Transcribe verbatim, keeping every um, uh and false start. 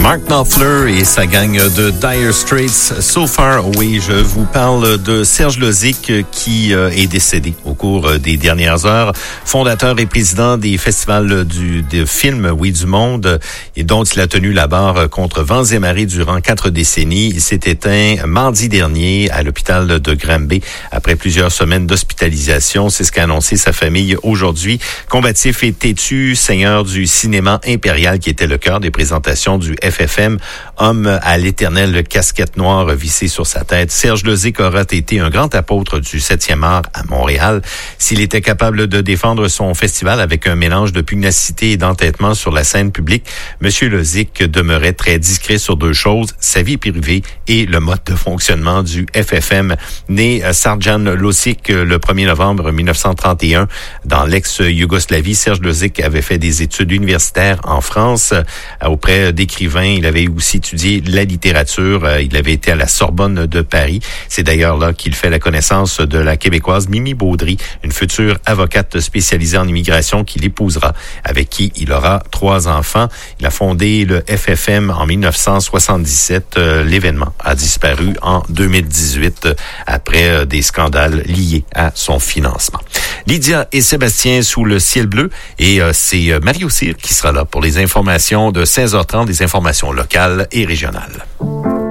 Mark Knopfler et sa gang de Dire Straits, So Far Away. Je vous parle de Serge Lozic qui est décédé au cours des dernières heures. Fondateur et président des festivals du de films Oui du Monde et dont il a tenu la barre contre vents et marées durant quatre décennies. Il s'est éteint mardi dernier à l'hôpital de Granby après plusieurs semaines d'hospitalisation. C'est ce qu'a annoncé sa famille aujourd'hui. Combatif et têtu, seigneur du cinéma impérial qui était le cœur des présentations du F F M, homme à l'éternelle casquette noire vissée sur sa tête, Serge Lozic aurait été un grand apôtre du septième art à Montréal. S'il était capable de défendre son festival avec un mélange de pugnacité et d'entêtement sur la scène publique, Monsieur Lozic demeurait très discret sur deux choses, sa vie privée et le mode de fonctionnement du F F M. Né Srdjan Lozic le premier novembre mille neuf cent trente et un dans l'ex-Yougoslavie, Serge Lozic avait fait des études universitaires en France auprès d'écrivains. Il avait aussi étudié la littérature. Il avait été à la Sorbonne de Paris. C'est d'ailleurs là qu'il fait la connaissance de la Québécoise Mimi Baudry, une future avocate spécialisée en immigration qu'il épousera, avec qui il aura trois enfants. Il a fondé le F F M en mille neuf cent soixante-dix-sept. L'événement a disparu en deux mille dix-huit après des scandales liés à son financement. Lydia et Sébastien sous le ciel bleu et euh, c'est Mario Cyr qui sera là pour les informations de seize heures trente, des informations locales et régionales.